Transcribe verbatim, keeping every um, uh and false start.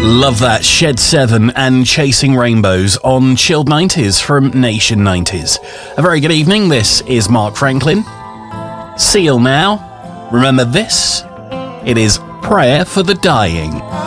Love that. Shed seven and Chasing Rainbows on Chilled nineties from Nation nineties. A very good evening. This is Mark Franklin. Seal now. Remember this? It is Prayer for the Dying.